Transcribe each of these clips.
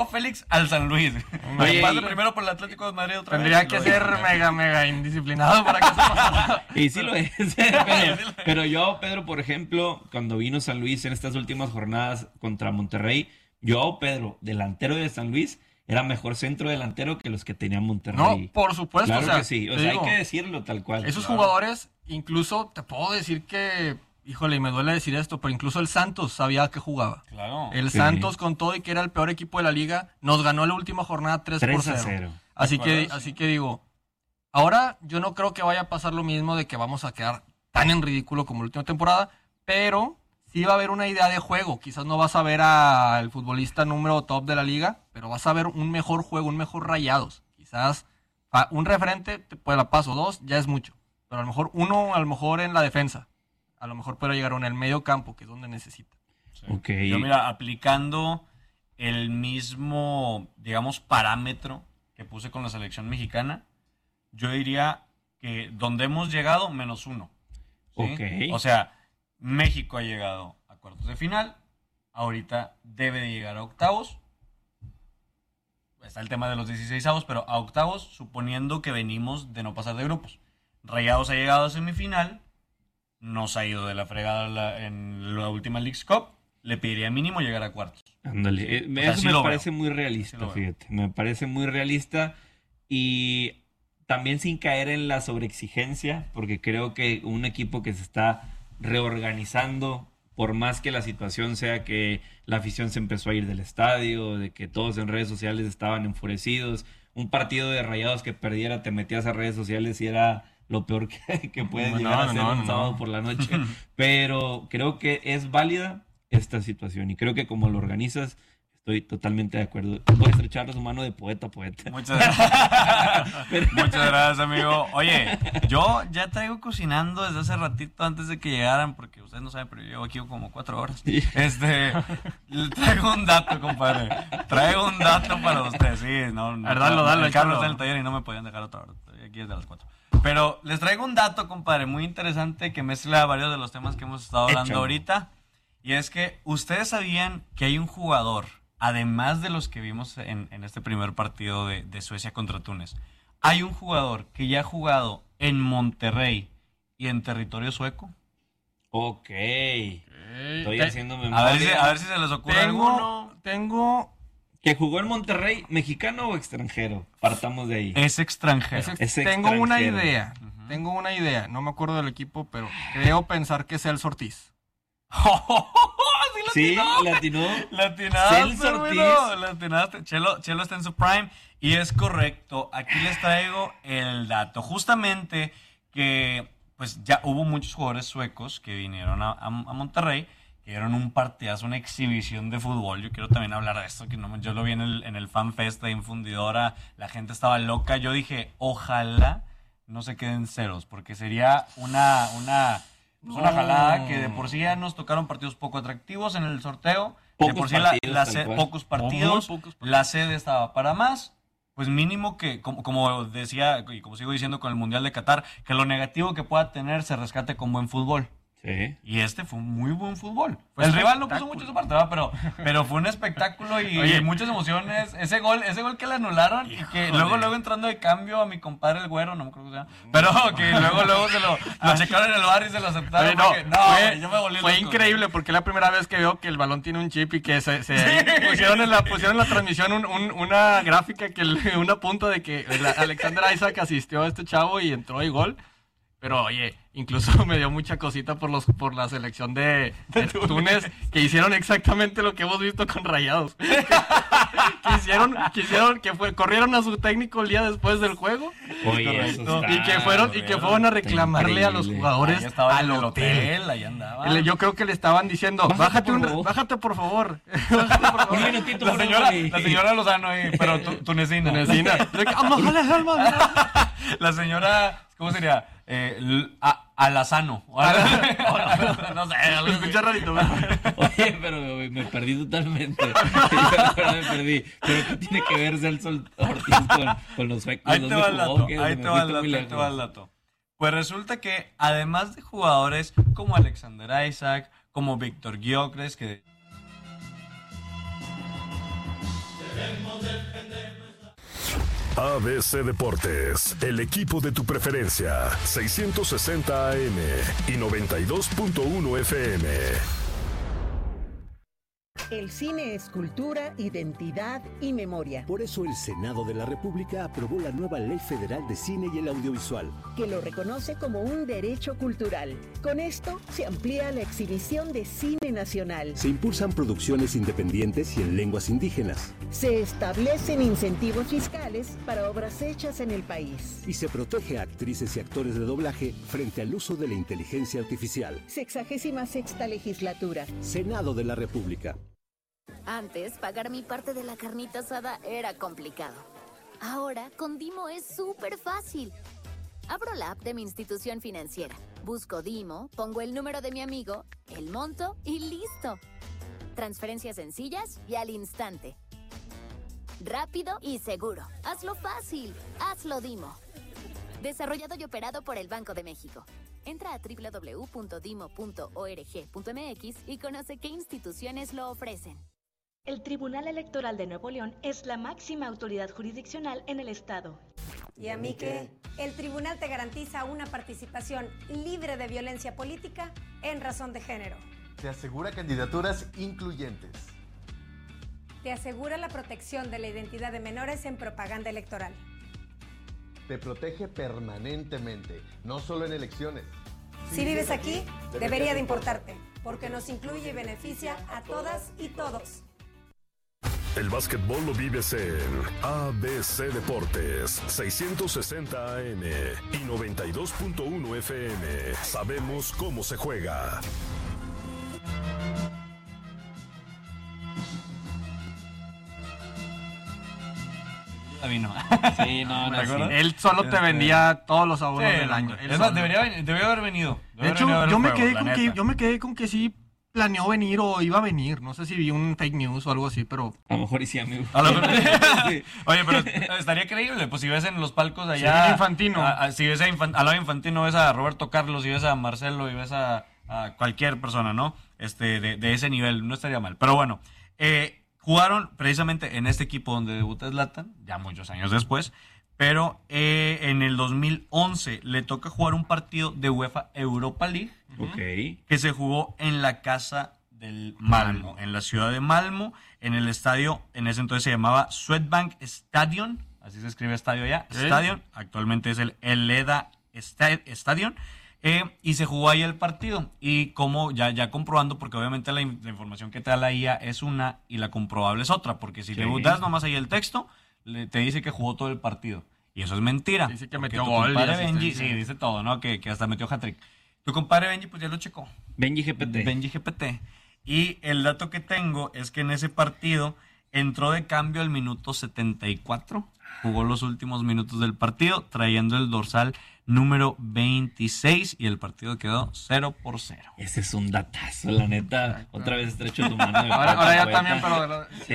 Félix al San Luis. Oye, Pasa primero por el Atlético de Madrid otra Tendría vez. que ser mega indisciplinado para que eso pasara. Y sí lo es. Pero yo, Pedro, por ejemplo, cuando vino San Luis en estas últimas jornadas contra Monterrey, yo, Pedro, delantero de San Luis, era mejor centro delantero que los que tenía Monterrey. No, por supuesto. Claro o sea, que sí. O te sea, digo, hay que decirlo tal cual. esos Claro. jugadores, incluso te puedo decir que, híjole, me duele decir esto, pero incluso el Santos sabía que jugaba. Claro. El Sí. Santos, con todo y que era el peor equipo de la liga, nos ganó la última jornada 3-0. Así que digo, ahora yo no creo que vaya a pasar lo mismo de que vamos a quedar tan en ridículo como la última temporada, pero sí va a haber una idea de juego. Quizás no vas a ver al futbolista número top de la liga, pero vas a ver un mejor juego, un mejor Rayados. Quizás un referente, pues la paso, 2 ya es mucho, pero a lo mejor uno, a lo mejor en la defensa, a lo mejor puede llegar en el medio campo, que es donde necesita. Sí. Ok. Yo, mira, aplicando el mismo, digamos, parámetro que puse con la selección mexicana, yo diría que donde hemos llegado, -1. ¿Sí? Ok. O sea, México ha llegado a cuartos de final, ahorita debe de llegar a octavos. Está el tema de los 16avos, pero a octavos, suponiendo que venimos de no pasar de grupos. Rayados ha llegado a semifinal, nos ha ido de la fregada en la última Leagues Cup, le pediría mínimo llegar a cuartos. Ándale. O sea, Eso sí me lo parece veo. muy Sí realista, lo veo. fíjate. Me parece muy realista y también sin caer en la sobreexigencia, porque creo que un equipo que se está reorganizando, por más que la situación sea que la afición se empezó a ir del estadio, de que todos en redes sociales estaban enfurecidos, un partido de Rayados que perdiera, te metías a redes sociales y era lo peor que puede llegar a ser un sábado por la noche. Pero creo que es válida esta situación y creo que como lo organizas, estoy totalmente de acuerdo. Voy a estrechar su mano de poeta a poeta. Muchas gracias. Muchas gracias, amigo. Oye, yo ya traigo cocinando desde hace ratito antes de que llegaran, porque ustedes no saben, pero yo llevo aquí como 4 horas. Traigo un dato, compadre. Traigo un dato para ustedes. Sí, no. Dalo, el Carlos está en el taller y no me podían dejar otra hora. Estoy aquí desde las 4. Pero les traigo un dato, compadre, muy interesante que mezcla varios de los temas que hemos estado hablando ahorita. Y es que ustedes sabían que hay un jugador, además de los que vimos en este primer partido de Suecia contra Túnez, hay un jugador que ya ha jugado en Monterrey y en territorio sueco. Ok. Estoy haciendo A memoria. ver si se les ocurre alguno. Tengo ¿Que jugó en Monterrey, mexicano o extranjero? Partamos de ahí. Es extranjero. tengo una extranjero. idea. Tengo una idea. No me acuerdo del equipo, pero creo pensar que es Celso Ortiz. Sí, latino. Latinaste, Celso hermano, Ortiz. latinaste. Chelo está en su prime y es correcto. Aquí les traigo el dato. Justamente que pues ya hubo muchos jugadores suecos que vinieron a Monterrey, que dieron un partidazo, una exhibición de fútbol. Yo quiero también hablar de esto, que yo lo vi en el Fan Fest ahí en Fundidora. La gente estaba loca. Yo dije, ojalá no se queden ceros, porque sería una jalada que de por sí ya nos tocaron partidos poco atractivos en el sorteo. De por sí pocos partidos. La sede estaba para más. Pues mínimo que, como decía y como sigo diciendo con el Mundial de Qatar, que lo negativo que pueda tener se rescate con buen fútbol. Sí. Y este fue un muy buen fútbol. Fue El rival no puso espectáculo. mucho su parte, ¿verdad? Pero fue un espectáculo y Oye. muchas emociones. Ese gol que le anularon y que luego entrando de cambio a mi compadre el güero, no me acuerdo cómo se llama, pero que luego se lo checaron en el bar y se lo aceptaron. Oye, no, porque, fue, yo me volví fue loco. increíble porque es la primera vez que veo que el balón tiene un chip y que se pusieron en la transmisión una gráfica, una punta de que Alexander Isaac asistió a este chavo y entró y gol. Pero oye, incluso me dio mucha cosita por la selección de Túnez, que hicieron exactamente lo que hemos visto con Rayados. Corrieron a su técnico el día después del juego. Oye, eso está Y que fueron a reclamarle a los increíble. jugadores Ahí estaba al en el hotel. ahí andaba. Yo creo que le estaban diciendo, Bájate, bájate por favor. Un minutito, La por señora, favor. la señora Lozano ahí, pero tunecina. Tunecina. La señora, ¿cómo sería? Alazano. No sé. Me escucha rarito, ¿verdad? Oye, pero me perdí totalmente. Me perdí. ¿Pero qué tiene que ver Celso Ortiz con los suecos? Ahí te va el dato, ¿Qué? ahí Me te va fuiste muy el lejos. dato. Pues resulta que además de jugadores como Alexander Isaac, como Víctor Gyökeres, que ABC Deportes, el equipo de tu preferencia, 660 AM y 92.1 FM. El cine es cultura, identidad y memoria. Por eso el Senado de la República aprobó la nueva Ley Federal de Cine y el Audiovisual, que lo reconoce como un derecho cultural. Con esto se amplía la exhibición de cine nacional. Se impulsan producciones independientes y en lenguas indígenas. Se establecen incentivos fiscales para obras hechas en el país. Y se protege a actrices y actores de doblaje frente al uso de la inteligencia artificial. 66ª legislatura. Senado de la República. Antes, pagar mi parte de la carnita asada era complicado. Ahora, con Dimo es súper fácil. Abro la app de mi institución financiera, busco Dimo, pongo el número de mi amigo, el monto y listo. Transferencias sencillas y al instante. Rápido y seguro. Hazlo fácil. Hazlo Dimo. Desarrollado y operado por el Banco de México. Entra a www.dimo.org.mx y conoce qué instituciones lo ofrecen. El Tribunal Electoral de Nuevo León es la máxima autoridad jurisdiccional en el Estado. ¿Y a mí qué? El tribunal te garantiza una participación libre de violencia política en razón de género. Te asegura candidaturas incluyentes. Te asegura la protección de la identidad de menores en propaganda electoral. Te protege permanentemente, no solo en elecciones. Si vives aquí, debería de importarte, porque nos incluye y beneficia a todas y todos. El básquetbol lo vives en ABC Deportes, 660 AM y 92.1 FM. Sabemos cómo se juega. A mí no. Sí, no, ¿Te acuerdas? Él solo te vendía todos los abonos del año. Es más, debió haber venido. De hecho, yo me quedé con que sí planeó venir o iba a venir. No sé si vi un fake news o algo así, pero... A lo mejor y sí, amigo. Sí. Oye, pero estaría creíble. Pues si ves en los palcos de allá... Sí, Infantino. Si ves a lado de Infantino, ves a Roberto Carlos, y ves a Marcelo, y ves a cualquier persona, ¿no? De ese nivel. No estaría mal. Pero bueno, jugaron precisamente en este equipo donde debuta Zlatan, ya muchos años después. Pero en el 2011 le toca jugar un partido de UEFA Europa League. Ok. Que se jugó en la casa del Malmo, en la ciudad de Malmo, en el estadio, en ese entonces se llamaba Swedbank Stadion, así se escribe estadio ya, Stadion, actualmente es el Eleda Stadion, y se jugó ahí el partido, y como ya comprobando, porque obviamente la información que te da la IA es una y la comprobable es otra, porque si le das nomás ahí el texto, te dice que jugó todo el partido, y eso es mentira. Dice que metió gol. Benji, sí, dice todo, ¿no? Que hasta metió hat-trick. Tu compadre Benji, pues ya lo checó. Benji GPT. Y el dato que tengo es que en ese partido entró de cambio al minuto 74. Jugó los últimos minutos del partido, trayendo el dorsal número 26. Y el partido quedó 0-0. Ese es un datazo, la neta. Otra vez estrecho tu mano. Ahora ya también, pero... Sí,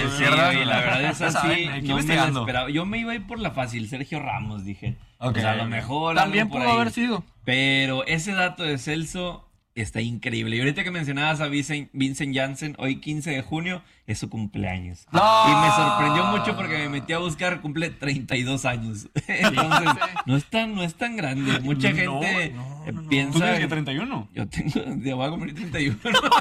la verdad es así. No me la esperaba. Yo me iba a ir por la fácil, Sergio Ramos, dije. Okay. O sea, a lo mejor... También pudo haber sido. Pero ese dato de Celso está increíble. Y ahorita que mencionabas a Vincent Janssen, hoy 15 de junio, es su cumpleaños. ¡No! Y me sorprendió mucho porque me metí a buscar, cumple 32 años. Entonces, no es tan grande. Mucha gente piensa... ¿Tú tienes que 31? Yo voy a cumplir 31.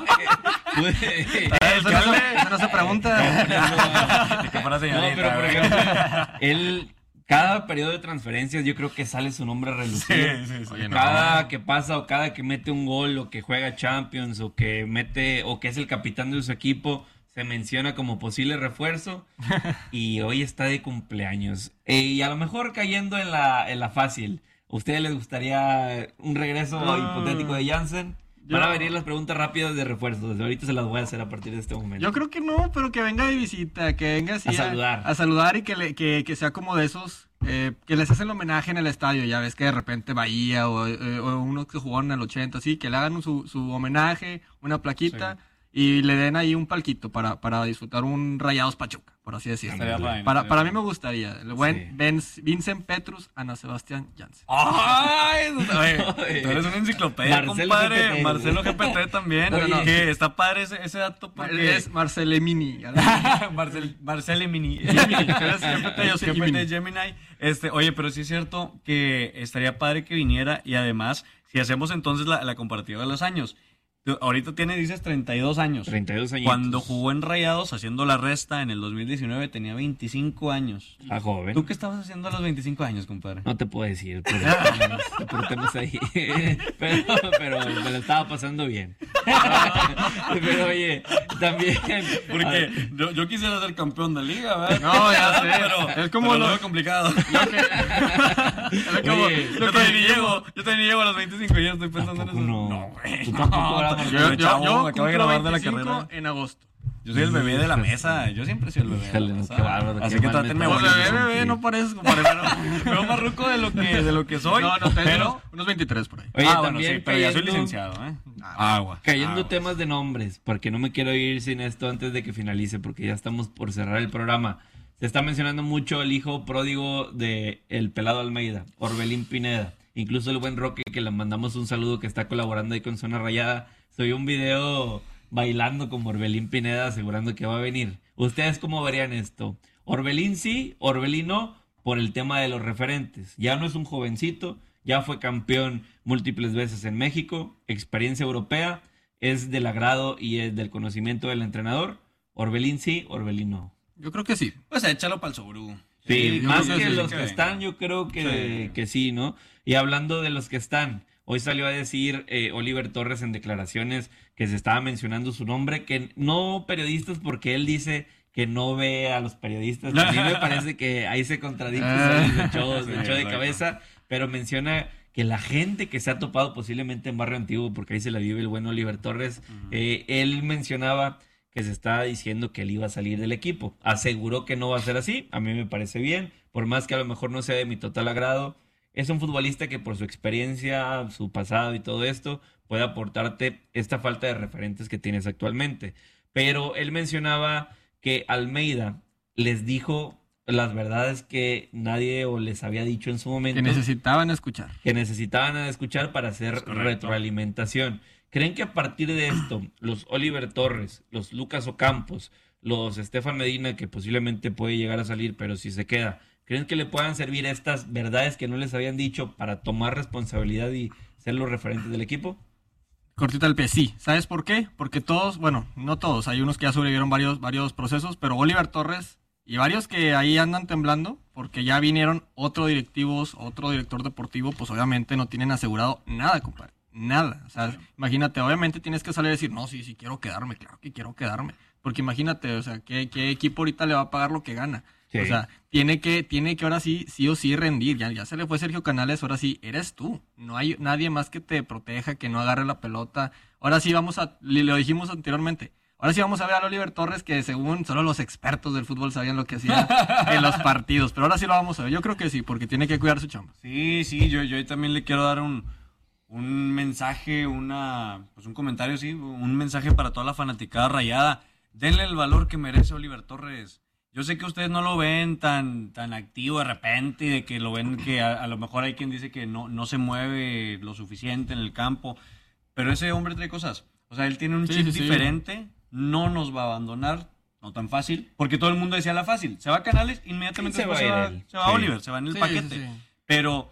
Eso no se pregunta. No, pero por ejemplo, él... Cada periodo de transferencias yo creo que sale su nombre a relucir. Sí. Oye, cada que pasa o cada que mete un gol o que juega Champions o que es el capitán de su equipo, se menciona como posible refuerzo y hoy está de cumpleaños. Y a lo mejor cayendo en la fácil, ¿a ustedes les gustaría un regreso hipotético de Janssen? Van a venir las preguntas rápidas de refuerzos. Ahorita se las voy a hacer a partir de este momento. Yo creo que no, pero que venga de visita, que venga así a saludar. A saludar y que sea como de esos que les hacen el homenaje en el estadio. Ya ves que de repente Bahía o unos que jugaron en el 80, así, que le hagan su homenaje, una plaquita y le den ahí un palquito para disfrutar un Rayados Pachuca. por así decirlo. Para mí me gustaría. El buen Vincent Petrus, Ana Sebastián Janssen. ¡Ay! Tú eres una enciclopedia, compadre. Marcelo GPT también. Que está padre ese dato porque... Es Marcelemini. Marcelemini. GPT Gemini. Oye, pero sí es cierto que estaría padre que viniera y además, si hacemos entonces la comparativa de los años, ahorita dices 32 años. 32 años. Cuando jugó en Rayados, haciendo la resta en el 2019, tenía 25 años. Ah, joven. ¿Tú qué estabas haciendo a los 25 años, compadre? No te puedo decir, pero tenemos ahí. pero me lo estaba pasando bien. Pero oye, también... Porque yo quisiera ser campeón de liga, ¿verdad? No, ya sé. Pero es como lo complicado. Yo también llego a los 25 y ya estoy pensando en eso. No, güey. Tú tampoco. Yo acabo de grabar de la 25 carrera en agosto. Yo soy el bebé de la mesa. Yo siempre he sido el bebé de la mesa. Qué bárbaro, así qué que mal trátenme me bonito. Bebé, no pareces, compadre. Pero más ruco de lo que soy. No, pero unos 23 por ahí. Oye, bueno, también sí, pero ya soy licenciado, Agua. Cayendo temas de nombres, porque no me quiero ir sin esto antes de que finalice, porque ya estamos por cerrar el programa. Se está mencionando mucho el hijo pródigo de el pelado Almeida, Orbelín Pineda. Incluso el buen Roque, que le mandamos un saludo, que está colaborando ahí con Zona Rayada, subió un video bailando con Orbelín Pineda, asegurando que va a venir. ¿Ustedes cómo verían esto? ¿Orbelín sí, Orbelín no? Por el tema de los referentes. Ya no es un jovencito, ya fue campeón múltiples veces en México, experiencia europea, es del agrado y es del conocimiento del entrenador. ¿Orbelín sí, Orbelín no? Yo creo que sí. Pues échalo para el Sobru. Sí, más que los que sí. están, yo creo que sí, ¿no? Y hablando de los que están, hoy salió a decir Oliver Torres en declaraciones que se estaba mencionando su nombre, que no periodistas, porque él dice que no ve a los periodistas. A mí me parece que ahí se contradice, se echó de cabeza, pero menciona que la gente que se ha topado posiblemente en Barrio Antiguo, porque ahí se la vive el buen Oliver Torres, él mencionaba que se estaba diciendo que él iba a salir del equipo. Aseguró que no va a ser así. A mí me parece bien, por más que a lo mejor no sea de mi total agrado. Es un futbolista que por su experiencia, su pasado y todo esto, puede aportarte esta falta de referentes que tienes actualmente. Pero él mencionaba que Almeida les dijo las verdades que nadie o les había dicho en su momento. Que necesitaban escuchar. Que necesitaban escuchar para hacer retroalimentación. ¿Creen que a partir de esto, los Oliver Torres, los Lucas Ocampos, los Estefan Medina, que posiblemente puede llegar a salir, pero si se queda, ¿creen que le puedan servir estas verdades que no les habían dicho para tomar responsabilidad y ser los referentes del equipo? Cortita al pie, sí. ¿Sabes por qué? Porque todos, bueno, no todos, hay unos que ya sobrevivieron varios procesos, pero Oliver Torres y varios que ahí andan temblando, porque ya vinieron otro director deportivo, pues obviamente no tienen asegurado nada, compadre. Nada, o sea, imagínate, obviamente tienes que salir a decir, no, sí quiero quedarme, claro que quiero quedarme, porque imagínate, o sea, ¿qué equipo ahorita le va a pagar lo que gana? Sí. O sea, tiene que ahora sí o sí rendir, ya se le fue Sergio Canales, ahora sí, eres tú, no hay nadie más que te proteja, que no agarre la pelota, ahora sí lo dijimos anteriormente, ahora sí vamos a ver a Oliver Torres, que según solo los expertos del fútbol sabían lo que hacía en los partidos, pero ahora sí lo vamos a ver, yo creo que sí, porque tiene que cuidar su chamba. Sí, yo también le quiero dar un mensaje, un comentario, sí, un mensaje para toda la fanaticada rayada. Denle el valor que merece Oliver Torres. Yo sé que ustedes no lo ven tan activo de repente y de que lo ven que a lo mejor hay quien dice que no se mueve lo suficiente en el campo, pero ese hombre trae cosas. O sea, él tiene un chip diferente, no nos va a abandonar, no tan fácil, porque todo el mundo decía la fácil. Se va a Canales, inmediatamente se va a Oliver, se va en el paquete. Sí. Pero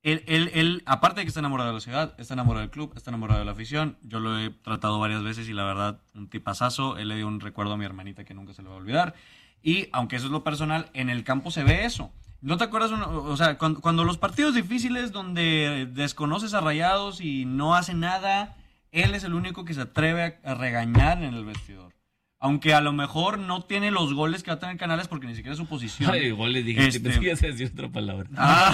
Él, aparte de que está enamorado de la ciudad, está enamorado del club, está enamorado de la afición. Yo lo he tratado varias veces y la verdad, un tipazazo. Él le dio un recuerdo a mi hermanita que nunca se le va a olvidar. Y aunque eso es lo personal, en el campo se ve eso. ¿No te acuerdas? O sea, cuando los partidos difíciles donde desconoces a Rayados y no hace nada, él es el único que se atreve a regañar en el vestidor. Aunque a lo mejor no tiene los goles que va a tener Canales porque ni siquiera es su posición. Ay, goles, dije que ibas a decir otra palabra.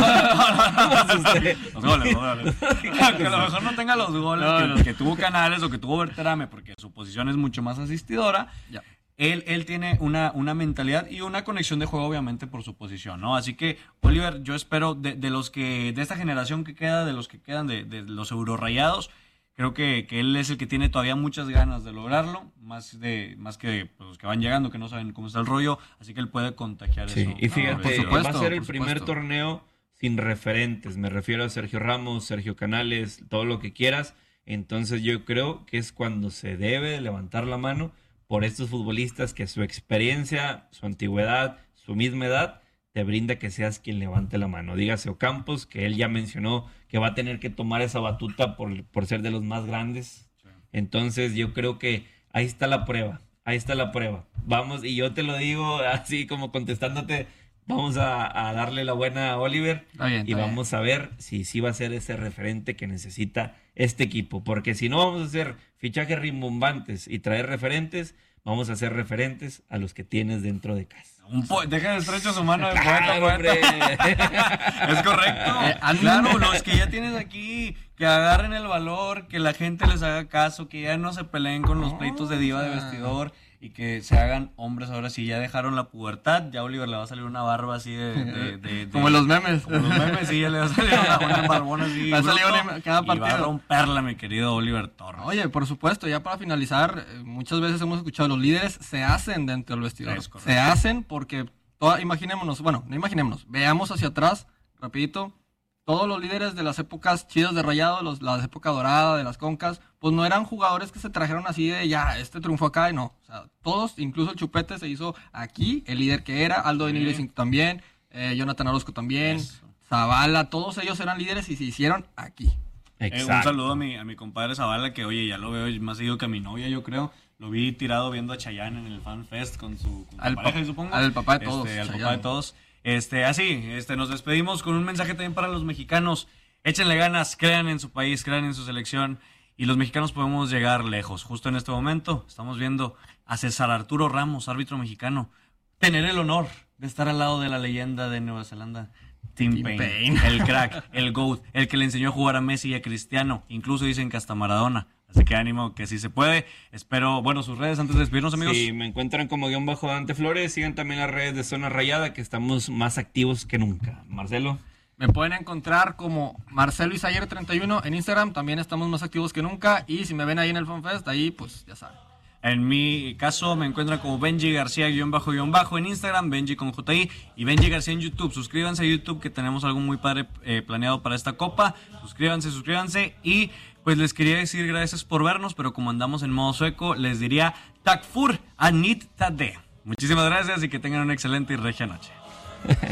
Los goles. Aunque a lo mejor no tenga los goles que tuvo Canales o que tuvo Berterame porque su posición es mucho más asistidora. Ya. Él tiene una mentalidad y una conexión de juego, obviamente, por su posición, ¿no? Así que, Oliver, yo espero de esta generación que queda, de los que quedan de los eurorrayados, Creo que él es el que tiene todavía muchas ganas de lograrlo, más que pues, los que van llegando, que no saben cómo está el rollo, así que él puede contagiar sí, eso. Y fíjate, va a ser el primer torneo sin referentes. Me refiero a Sergio Ramos, Sergio Canales, todo lo que quieras. Entonces yo creo que es cuando se debe levantar la mano por estos futbolistas que su experiencia, su antigüedad, su misma edad te brinda que seas quien levante la mano. Dígase Ocampos, que él ya mencionó que va a tener que tomar esa batuta por ser de los más grandes. Sí. Entonces yo creo que ahí está la prueba. Vamos, y yo te lo digo así como contestándote, vamos a darle la buena a Oliver y vamos a ver si sí va a ser ese referente que necesita este equipo. Porque si no vamos a hacer fichajes rimbombantes y traer referentes, vamos a hacer referentes a los que tienes dentro de casa. Deja de estrecho su mano de poeta. Es correcto. Claro, los que ya tienes aquí, que agarren el valor, que la gente les haga caso, que ya no se peleen con los pleitos de diva de vestidor y que se hagan hombres. Ahora sí, ya dejaron la pubertad, ya a Oliver le va a salir una barba así de como los memes. Como los memes, sí, ya le va a salir una barbona así. Va a salir cada partido. Y va a romperla, mi querido Oliver Torres. Oye, por supuesto, ya para finalizar, muchas veces hemos escuchado, los líderes se hacen dentro del vestidor. Se hacen porque, veamos hacia atrás, rapidito. Todos los líderes de las épocas chidas de Rayado, la época dorada de las Concas, pues no eran jugadores que se trajeron así de ya, este triunfo acá y no. O sea, todos, incluso el Chupete se hizo aquí, el líder que era, Aldo de Nigris también, Jonathan Orozco también, Zavala, todos ellos eran líderes y se hicieron aquí. Un saludo a mi compadre Zavala, que oye, ya lo veo más seguido que a mi novia, yo creo. Lo vi tirado viendo a Chayanne en el Fan Fest con su pareja, supongo. Al papá de todos. Al papá de todos. Nos despedimos con un mensaje también para los mexicanos. Échenle ganas, crean en su país, crean en su selección. Y los mexicanos podemos llegar lejos. Justo en este momento estamos viendo a César Arturo Ramos, árbitro mexicano, tener el honor de estar al lado de la leyenda de Nueva Zelanda, Tim Payne. El crack, el GOAT, el que le enseñó a jugar a Messi y a Cristiano. Incluso dicen que hasta Maradona. Así que ánimo, que sí se puede. Espero, sus redes antes de despedirnos, amigos. Sí, me encuentran como _Dante Flores. Sigan también las redes de Zona Rayada, que estamos más activos que nunca. Marcelo. Me pueden encontrar como Marcelo Isayer31 en Instagram. También estamos más activos que nunca. Y si me ven ahí en el FanFest, ahí pues ya saben. En mi caso me encuentran como Benji García _ en Instagram, Benji con JI y Benji García en YouTube. Suscríbanse a YouTube, que tenemos algo muy padre planeado para esta copa. Suscríbanse y pues les quería decir gracias por vernos, pero como andamos en modo sueco, les diría Takfur Anit Tade. Muchísimas gracias y que tengan una excelente y regia noche.